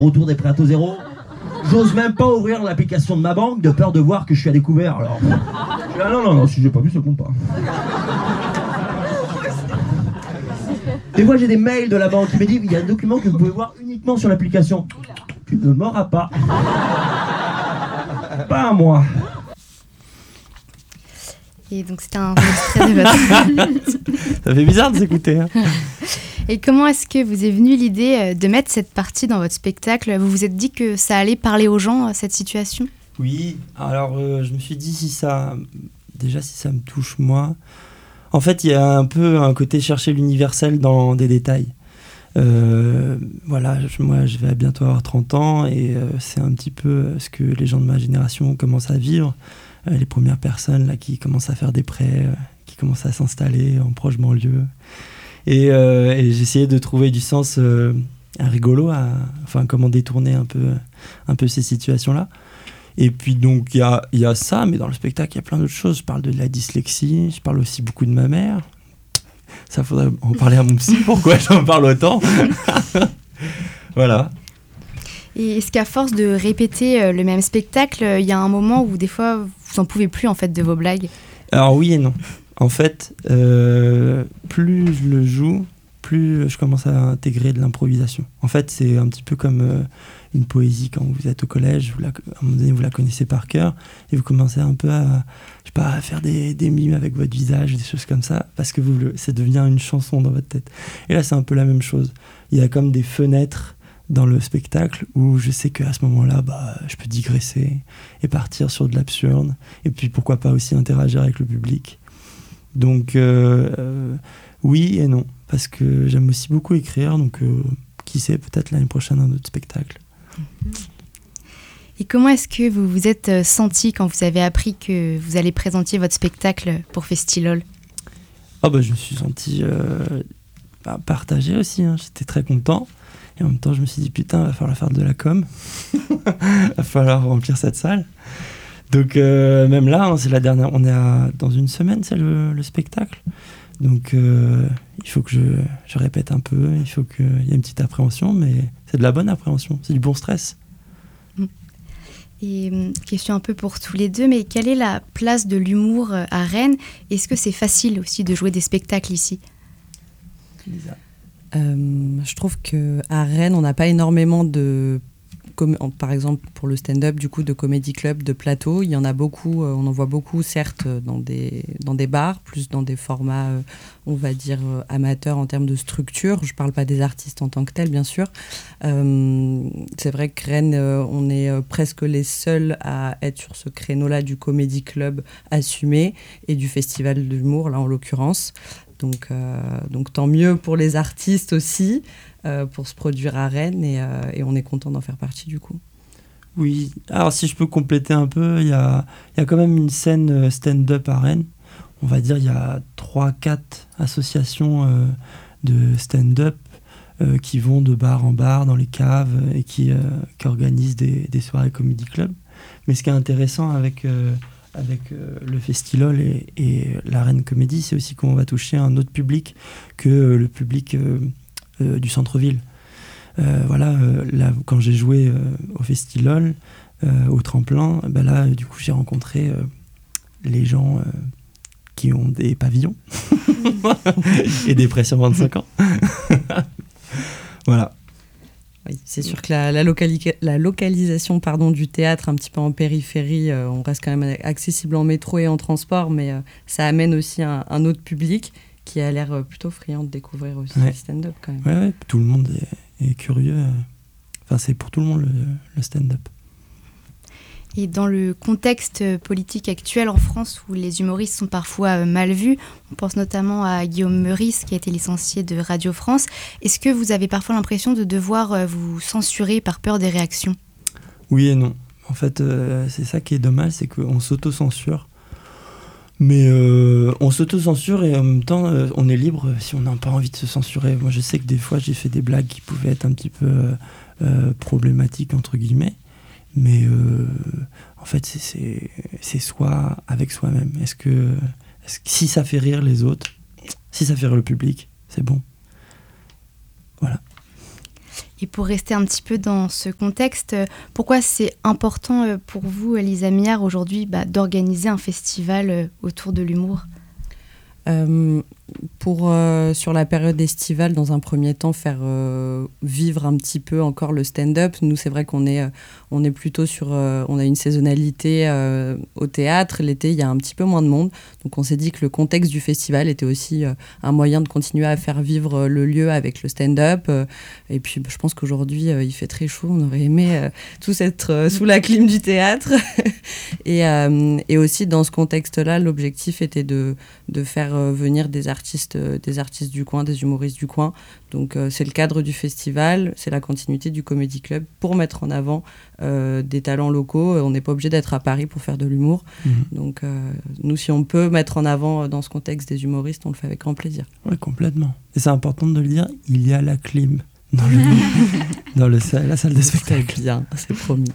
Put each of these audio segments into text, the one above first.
Retour des prêts à taux zéro. J'ose même pas ouvrir l'application de ma banque de peur de voir que je suis à découvert. Alors, non, si j'ai pas vu, ça compte pas. Des fois, j'ai des mails de la banque qui me disent il y a un document que vous pouvez voir uniquement sur l'application. Tu ne m'auras pas. Pas à moi. Et donc c'était un extrait de votre... Ça fait bizarre de s'écouter. Hein. Et comment est-ce que vous est venue l'idée de mettre cette partie dans votre spectacle ? Vous vous êtes dit que ça allait parler aux gens, cette situation ? Oui, alors je me suis dit si ça me touche moi. En fait, il y a un peu un côté chercher l'universel dans des détails. Voilà, moi je vais bientôt avoir 30 ans et c'est un petit peu ce que les gens de ma génération commencent à vivre. Les premières personnes là, qui commencent à faire des prêts, qui commencent à s'installer en proche banlieue. Et j'ai essayé de trouver du sens rigolo, comment détourner un peu ces situations-là. Et puis donc il y a ça, mais dans le spectacle il y a plein d'autres choses. Je parle de la dyslexie, je parle aussi beaucoup de ma mère. Ça faudrait en parler à mon psy, pourquoi j'en parle autant. Voilà. Et est-ce qu'à force de répéter le même spectacle, il y a un moment où des fois vous n'en pouvez plus en fait de vos blagues ? Alors oui et non. En fait, plus je le joue, plus je commence à intégrer de l'improvisation. En fait, c'est un petit peu comme une poésie quand vous êtes au collège. À un moment donné, vous la connaissez par cœur et vous commencez un peu à faire des mimes avec votre visage, des choses comme ça, parce que ça devient une chanson dans votre tête. Et là, c'est un peu la même chose. Il y a comme des fenêtres dans le spectacle où je sais qu'à ce moment-là, je peux digresser et partir sur de l'absurde. Et puis, pourquoi pas aussi interagir avec le public. Donc, oui et non. Parce que j'aime aussi beaucoup écrire. Donc, qui sait, peut-être l'année prochaine, un autre spectacle. Et comment est-ce que vous vous êtes senti quand vous avez appris que vous allez présenter votre spectacle pour Festilol ? Je me suis senti partagé aussi. Hein. J'étais très content. Et en même temps, je me suis dit, putain, va falloir faire de la com. Va falloir remplir cette salle. Donc, même là, hein, c'est la dernière. Dans une semaine, c'est le spectacle. Donc, il faut que je répète un peu. Il faut qu'il y ait une petite appréhension, mais c'est de la bonne appréhension. C'est du bon stress. Et question un peu pour tous les deux, mais quelle est la place de l'humour à Rennes ? Est-ce que c'est facile aussi de jouer des spectacles ici ? Lisa. Je trouve qu'à Rennes, on n'a pas énormément par exemple pour le stand-up, du coup, de comédie club, de plateau. Il y en a beaucoup, on en voit beaucoup, certes, dans des bars, plus dans des formats, on va dire, amateurs en termes de structure. Je ne parle pas des artistes en tant que tels, bien sûr. C'est vrai que Rennes, on est presque les seuls à être sur ce créneau-là du comédie club assumé et du festival de l'humour, là, en l'occurrence. Donc tant mieux pour les artistes aussi, pour se produire à Rennes et on est content d'en faire partie du coup. Oui, alors si je peux compléter un peu, il y a quand même une scène stand-up à Rennes. On va dire il y a 3-4 associations de stand-up qui vont de bar en bar dans les caves et qui organisent des soirées comedy club. Mais ce qui est intéressant avec le Festilol et la Rennes Comédie, c'est aussi qu'on va toucher un autre public que le public du centre-ville. Là, quand j'ai joué au Festilol, au tremplin, là, du coup, j'ai rencontré les gens qui ont des pavillons et des pressions 25 ans. Voilà. Oui, c'est sûr que la localisation du théâtre un petit peu en périphérie, on reste quand même accessible en métro et en transport, mais ça amène aussi un autre public qui a l'air plutôt friand de découvrir aussi le stand-up quand même. Ouais, tout le monde est curieux. Enfin, c'est pour tout le monde le stand-up. Et dans le contexte politique actuel en France où les humoristes sont parfois mal vus, on pense notamment à Guillaume Meurice qui a été licencié de Radio France. Est-ce que vous avez parfois l'impression de devoir vous censurer par peur des réactions ? Oui et non. En fait, c'est ça qui est dommage, c'est qu'on s'auto-censure. Mais on s'auto-censure et en même temps, on est libre si on n'a pas envie de se censurer. Moi, je sais que des fois, j'ai fait des blagues qui pouvaient être un petit peu problématiques, entre guillemets. Mais en fait, c'est soi avec soi-même. Est-ce que si ça fait rire les autres, si ça fait rire le public, c'est bon. Voilà. Et pour rester un petit peu dans ce contexte, pourquoi c'est important pour vous, Lisa Miard, aujourd'hui d'organiser un festival autour de l'humour ? Sur la période estivale, dans un premier temps, faire vivre un petit peu encore le stand-up. Nous, c'est vrai qu'on est plutôt sur... on a une saisonnalité au théâtre. L'été, il y a un petit peu moins de monde. Donc, on s'est dit que le contexte du festival était aussi un moyen de continuer à faire vivre le lieu avec le stand-up. Et puis, je pense qu'aujourd'hui, il fait très chaud. On aurait aimé tous être sous la clim du théâtre. Et aussi, dans ce contexte-là, l'objectif était de faire venir des artistes du coin, des humoristes du coin. Donc c'est le cadre du festival, c'est la continuité du Comedy Club pour mettre en avant des talents locaux. On n'est pas obligé d'être à Paris pour faire de l'humour. Donc nous, si on peut mettre en avant dans ce contexte des humoristes, on le fait avec grand plaisir. Oui, complètement. Et c'est important de le dire, il y a la clim dans la salle de spectacle. Bien, c'est promis.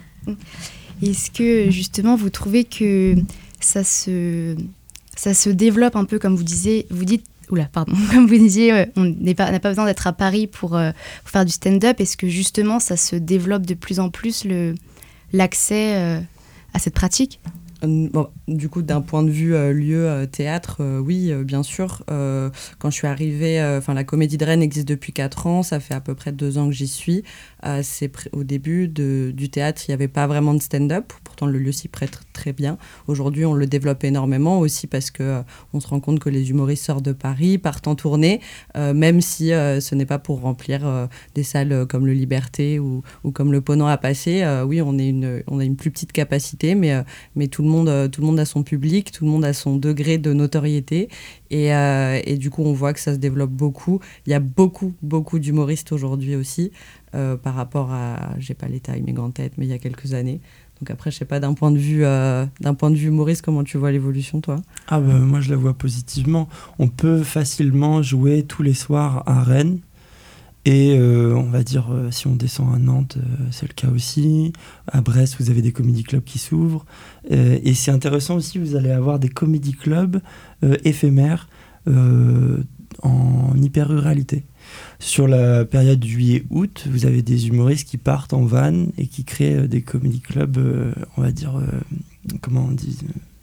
Est-ce que justement vous trouvez que ça se développe un peu, comme vous disiez, comme vous disiez, on n'a pas besoin d'être à Paris pour faire du stand-up. Est-ce que justement ça se développe de plus en plus l'accès à cette pratique ? Du coup, d'un point de vue lieu théâtre, oui, bien sûr. Quand je suis arrivée, la Comédie de Rennes existe depuis 4 ans, ça fait à peu près 2 ans que j'y suis. Au début du théâtre, il n'y avait pas vraiment de stand-up, pourtant le lieu s'y prête très bien. Aujourd'hui, on le développe énormément aussi parce qu'on se rend compte que les humoristes sortent de Paris, partent en tournée, même si ce n'est pas pour remplir des salles comme le Liberté ou comme le Ponant à Passer. Oui, on a une plus petite capacité, mais tout le monde a son public, tout le monde a son degré de notoriété et du coup on voit que ça se développe beaucoup. Il y a beaucoup d'humoristes aujourd'hui aussi par rapport à, j'ai pas les timings en tête, mais il y a quelques années. Donc après, je sais pas, d'un point de vue humoriste, comment tu vois l'évolution, toi ? Moi je la vois positivement. On peut facilement jouer tous les soirs à Rennes. Et on va dire, si on descend à Nantes, c'est le cas aussi. À Brest, vous avez des comédie clubs qui s'ouvrent. Et c'est intéressant aussi, vous allez avoir des comédie clubs éphémères en hyper-ruralité. Sur la période juillet-août, vous avez des humoristes qui partent en van et qui créent des comédie clubs, on va dire, comment on dit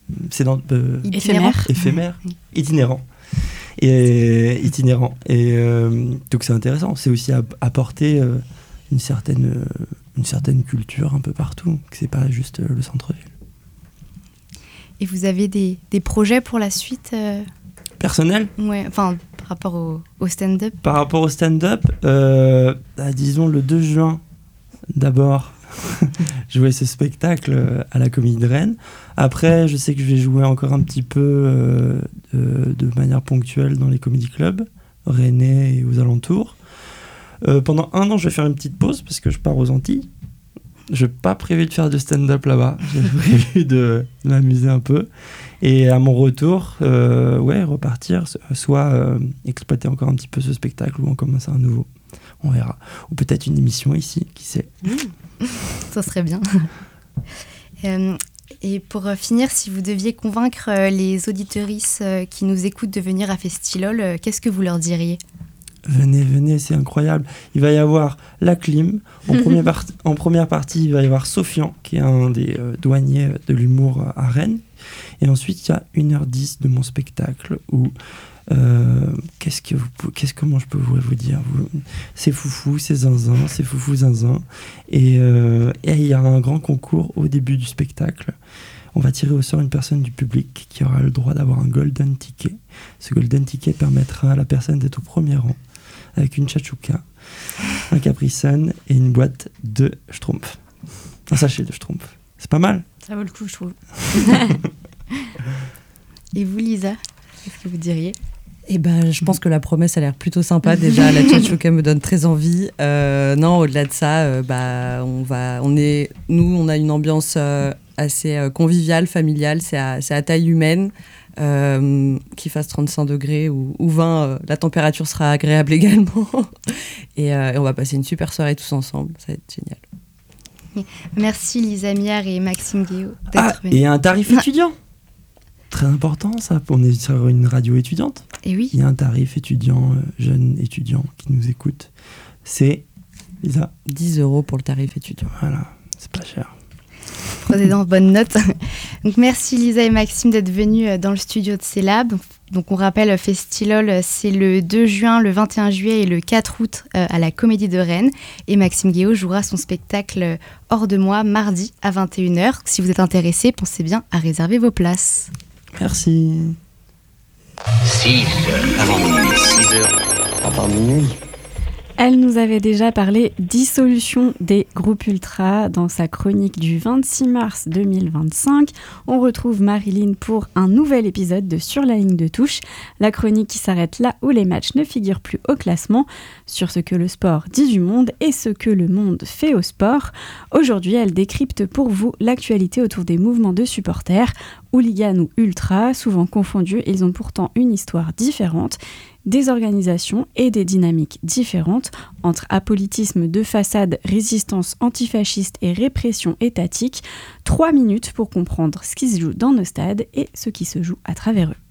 éphémères, itinérants. Et itinérant. Et donc c'est intéressant. C'est aussi apporter une certaine culture un peu partout, que c'est pas juste le centre-ville. Et vous avez des projets pour la suite Personnel ? Ouais, par rapport au stand-up. Par rapport au stand-up, disons le 2 juin d'abord. Jouer ce spectacle à la Comédie de Rennes. Après, je sais que je vais jouer encore un petit peu de manière ponctuelle dans les comédie clubs rennais et aux alentours. Pendant 1 an, je vais faire une petite pause parce que je pars aux Antilles. Je n'ai pas prévu de faire de stand-up là-bas. J'ai prévu de m'amuser un peu. Et à mon retour, repartir, soit exploiter encore un petit peu ce spectacle ou en commencer un nouveau. On verra. Ou peut-être une émission ici, qui sait. Ça serait bien. Et pour finir, si vous deviez convaincre les auditrices qui nous écoutent de venir à Festilol, qu'est-ce que vous leur diriez ? Venez, c'est incroyable. Il va y avoir la clim. En première partie, il va y avoir Sofian, qui est un des douaniers de l'humour à Rennes. Et ensuite, il y a 1h10 de mon spectacle où... comment je peux vous dire, c'est foufou, c'est zinzin, c'est foufou zinzin. Et il y a un grand concours au début du spectacle. On va tirer au sort une personne du public qui aura le droit d'avoir un golden ticket. Ce golden ticket permettra à la personne d'être au premier rang avec une tchatchouka, un Capri-Sun et une boîte de Schtroumpf. Un sachet de Schtroumpf. C'est pas mal. Ça vaut le coup, je trouve. Et vous, Lisa, qu'est-ce que vous diriez ? Je pense que la promesse a l'air plutôt sympa. Déjà, la tchatchouka me donne très envie. Non, au-delà de ça, on a une ambiance assez conviviale, familiale. C'est à taille humaine. Qu'il fasse 35 degrés ou 20, la température sera agréable également. Et on va passer une super soirée tous ensemble. Ça va être génial. Merci Lisa Miard et Maxime Guéot d'être venus. Et un tarif étudiant. Très important, ça. On est sur une radio étudiante. Et oui. Il y a un tarif étudiant, jeune étudiant qui nous écoute. C'est Lisa? 10 € pour le tarif étudiant. Voilà, c'est pas cher. Prenez dans bonne note. Donc, merci Lisa et Maxime d'être venus dans le studio de CELAB. Donc on rappelle, Festilol, c'est le 2 juin, le 21 juillet et le 4 août à la Comédie de Rennes. Et Maxime Guéot jouera son spectacle Hors de moi mardi à 21h. Si vous êtes intéressé, pensez bien à réserver vos places. Merci. 6 avant minuit, 6 heures avant minuit. Elle nous avait déjà parlé dissolution des groupes ultras dans sa chronique du 26 mars 2025. On retrouve Marilyn pour un nouvel épisode de Sur la ligne de touche, la chronique qui s'arrête là où les matchs ne figurent plus au classement, sur ce que le sport dit du monde et ce que le monde fait au sport. Aujourd'hui, elle décrypte pour vous l'actualité autour des mouvements de supporters, hooligans ou ultras, souvent confondus, ils ont pourtant une histoire différente, des organisations et des dynamiques différentes entre apolitisme de façade, résistance antifasciste et répression étatique. 3 minutes pour comprendre ce qui se joue dans nos stades et ce qui se joue à travers eux.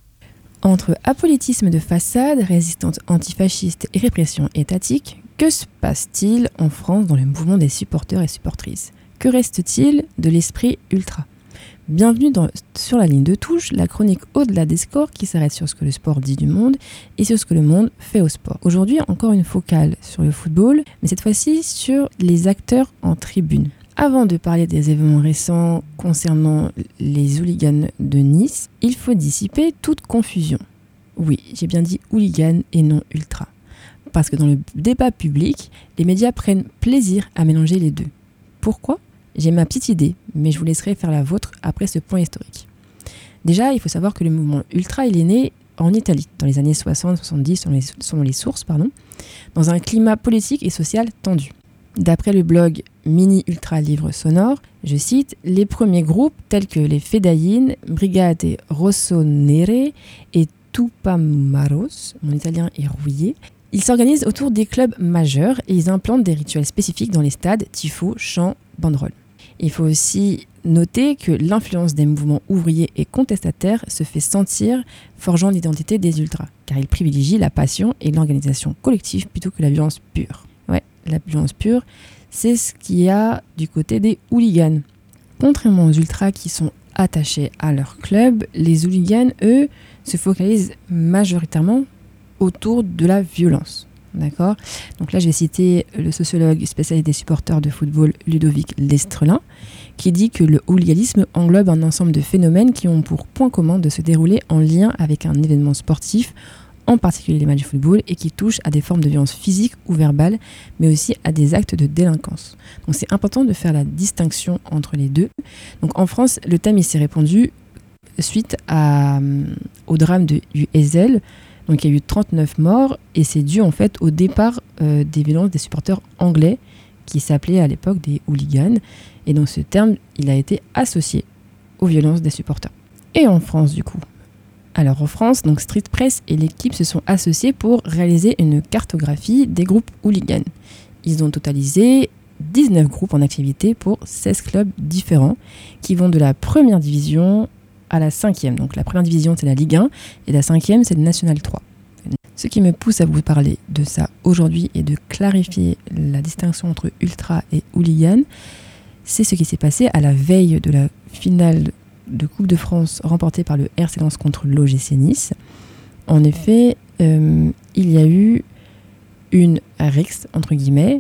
Entre apolitisme de façade, résistance antifasciste et répression étatique, que se passe-t-il en France dans le mouvement des supporters et supportrices? Que reste-t-il de l'esprit ultra? Bienvenue sur la ligne de touche, la chronique au-delà des scores qui s'arrête sur ce que le sport dit du monde et sur ce que le monde fait au sport. Aujourd'hui, encore une focale sur le football, mais cette fois-ci sur les acteurs en tribune. Avant de parler des événements récents concernant les hooligans de Nice, il faut dissiper toute confusion. Oui, j'ai bien dit hooligan et non ultra. Parce que dans le débat public, les médias prennent plaisir à mélanger les deux. Pourquoi ? J'ai ma petite idée, mais je vous laisserai faire la vôtre après ce point historique. Déjà, il faut savoir que le mouvement ultra, il est né en Italie, dans les années 60-70, selon les sources, dans un climat politique et social tendu. D'après le blog Mini Ultra Livre Sonore, je cite, les premiers groupes tels que les Fedayines, Brigate Rossonere et Tupamaros, mon italien est rouillé, ils s'organisent autour des clubs majeurs et ils implantent des rituels spécifiques dans les stades, tifos, chants, banderoles. Il faut aussi noter que l'influence des mouvements ouvriers et contestataires se fait sentir, forgeant l'identité des ultras, car ils privilégient la passion et l'organisation collective plutôt que la violence pure. Ouais, la violence pure, c'est ce qu'il y a du côté des hooligans. Contrairement aux ultras qui sont attachés à leur club, les hooligans, eux, se focalisent majoritairement autour de la violence. D'accord ? Donc là, je vais citer le sociologue spécialiste des supporters de football Ludovic Lestrelin, qui dit que le hooliganisme englobe un ensemble de phénomènes qui ont pour point commun de se dérouler en lien avec un événement sportif, en particulier les matchs de football, et qui touchent à des formes de violence physique ou verbale, mais aussi à des actes de délinquance. Donc c'est important de faire la distinction entre les deux. Donc en France, le thème il s'est répandu suite au drame du Ezel. Donc il y a eu 39 morts et c'est dû en fait au départ des violences des supporters anglais qui s'appelaient à l'époque des hooligans. Et donc ce terme, il a été associé aux violences des supporters. Et en France du coup. Alors en France, donc Street Press et l'équipe se sont associés pour réaliser une cartographie des groupes hooligans. Ils ont totalisé 19 groupes en activité pour 16 clubs différents qui vont de la première division à la 5e. Donc la première division, c'est la Ligue 1 et la 5e, c'est le National 3. Ce qui me pousse à vous parler de ça aujourd'hui et de clarifier la distinction entre ultra et hooligan, c'est ce qui s'est passé à la veille de la finale de Coupe de France remportée par le RC Lens contre l'OGC Nice. En effet, il y a eu une rixe, entre guillemets,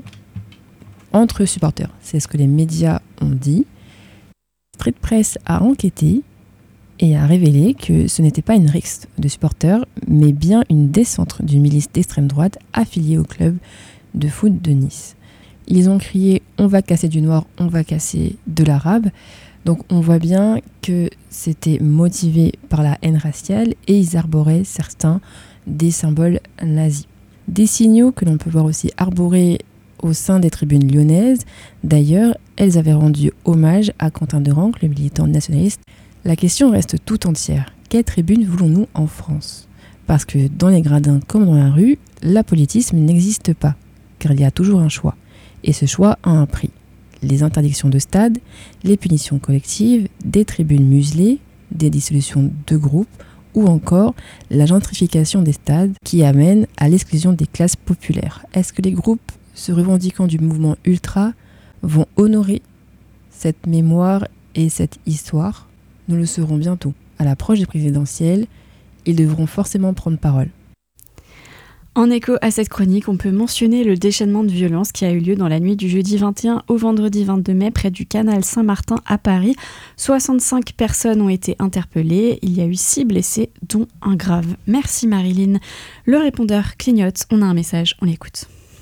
entre supporters. C'est ce que les médias ont dit. Street Press a enquêté et a révélé que ce n'était pas une rixe de supporters, mais bien une descente d'une milice d'extrême droite affiliée au club de foot de Nice. Ils ont crié « On va casser du noir, on va casser de l'arabe ». Donc on voit bien que c'était motivé par la haine raciale et ils arboraient certains des symboles nazis. Des signaux que l'on peut voir aussi arborés au sein des tribunes lyonnaises. D'ailleurs, elles avaient rendu hommage à Quentin Derencle, le militant nationaliste. La question reste tout entière. Quelle tribune voulons-nous en France ? Parce que dans les gradins comme dans la rue, l'apolitisme n'existe pas, car il y a toujours un choix. Et ce choix a un prix. Les interdictions de stade, les punitions collectives, des tribunes muselées, des dissolutions de groupes, ou encore la gentrification des stades qui amène à l'exclusion des classes populaires. Est-ce que les groupes se revendiquant du mouvement ultra, vont honorer cette mémoire et cette histoire. Nous le saurons bientôt. À l'approche des présidentielles, ils devront forcément prendre parole. En écho à cette chronique, on peut mentionner le déchaînement de violence qui a eu lieu dans la nuit du jeudi 21 au vendredi 22 mai près du canal Saint-Martin à Paris. 65 personnes ont été interpellées. Il y a eu 6 blessés, dont un grave. Merci Marilyn. Le répondeur clignote. On a un message, on l'écoute.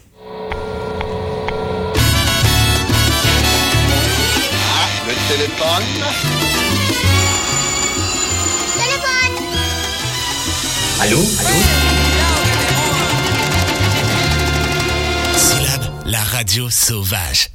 Le téléphone. Allô? Syllabe, la radio sauvage.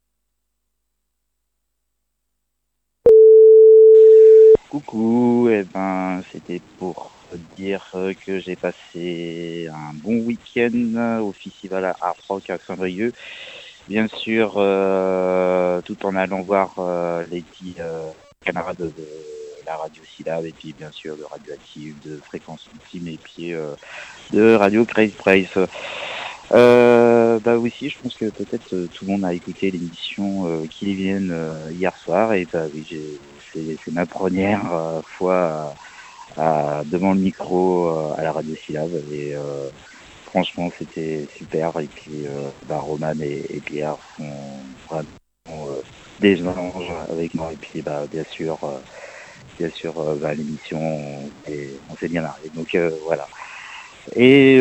Coucou, c'était pour dire que j'ai passé un bon week-end au festival Art Rock à Saint-Brieuc. Bien sûr, tout en allant voir les petits camarades de la radio Syllabe et puis bien sûr de Radioactive, de Fréquence Ultime et puis de Radio Crazy Price. Aussi, je pense que peut-être tout le monde a écouté l'émission qui viennent hier soir et oui, c'est ma première fois devant le micro à la radio Syllabe et franchement c'était super et puis Roman et Pierre font vraiment des anges avec moi et puis bien sûr l'émission on s'est bien marré donc voilà. Et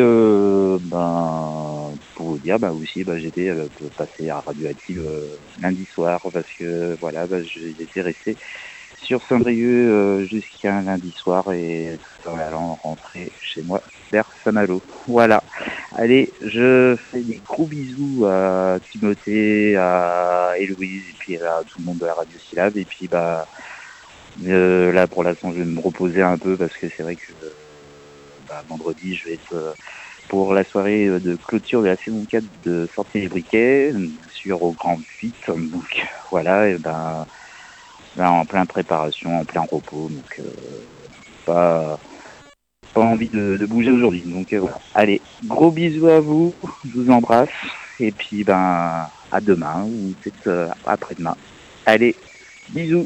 pour vous dire aussi j'étais passé à Radioactive lundi soir parce que voilà j'étais resté sur Saint-Brieuc jusqu'à lundi soir et tout en allant rentrer chez moi vers Saint-Malo. Voilà. Allez, je fais des gros bisous à Timothée, à Héloïse et puis à tout le monde de la radio Syllabe et puis là pour l'instant je vais me reposer un peu parce que c'est vrai que vendredi je vais être pour la soirée de clôture de la saison 4 de Sortir les briquets sur au Grand Fuite, donc voilà et là en plein préparation, en plein repos, donc pas envie de bouger aujourd'hui, donc voilà. Allez, gros bisous à vous, je vous embrasse et puis à demain ou peut-être après-demain. Allez, bisous.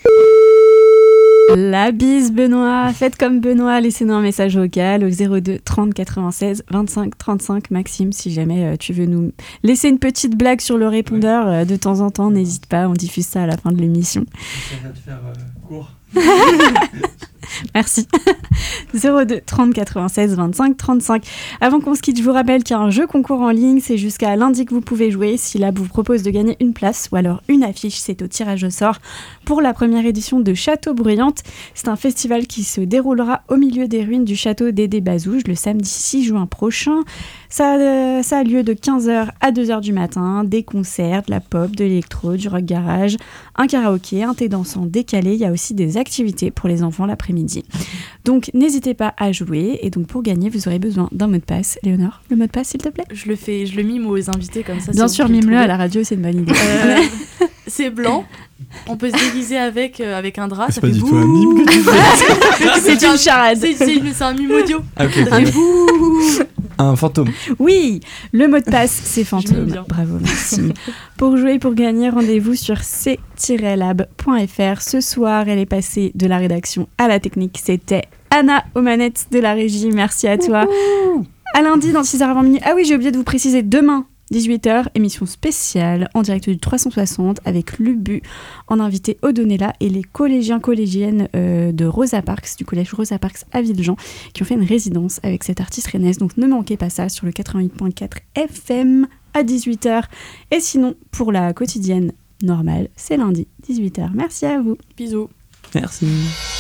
La bise Benoît, faites comme Benoît, laissez-nous un message vocal au 02 30 96 25 35. Maxime, si jamais tu veux nous laisser une petite blague sur le répondeur de temps en temps, n'hésite pas, on diffuse ça à la fin de l'émission. Ça va te faire court. Merci. 02 30 96 25 35. Avant qu'on se quitte, je vous rappelle qu'il y a un jeu concours en ligne. C'est jusqu'à lundi que vous pouvez jouer. Syllabe vous propose de gagner une place ou alors une affiche. C'est au tirage au sort pour la première édition de Château Bruyante. C'est un festival qui se déroulera au milieu des ruines du château d'Édé Bazouge le samedi 6 juin prochain. Ça a lieu de 15h à 2h du matin. Des concerts, de la pop, de l'électro, du rock garage, un karaoké, un thé dansant décalé. Il y a aussi des activités pour les enfants l'après-midi. Donc n'hésitez pas à jouer et donc pour gagner vous aurez besoin d'un mot de passe. Léonore, le mot de passe s'il te plaît. Je le mime aux invités comme ça. Bien sûr, mime-le à la radio, c'est une bonne idée. C'est blanc, on peut se déguiser avec un drap. C'est ça pas fait du tout un mime que tu fais. C'est une charade. C'est un mime audio. Okay. Un fantôme. Oui, le mot de passe, c'est fantôme. Bravo, merci. Pour jouer, pour gagner, rendez-vous sur c-lab.fr. Ce soir, elle est passée de la rédaction à la technique. C'était Anna aux manettes de la régie. Merci à toi. À lundi dans 6h20. Ah oui, j'ai oublié de vous préciser, demain, 18h, émission spéciale en direct du 360 avec Lubu en invité Odonella et les collégiens-collégiennes de Rosa Parks, du collège Rosa Parks à Villejean, qui ont fait une résidence avec cette artiste rennaise. Donc ne manquez pas ça sur le 88.4 FM à 18h. Et sinon, pour la quotidienne normale, c'est lundi, 18h. Merci à vous. Bisous. Merci.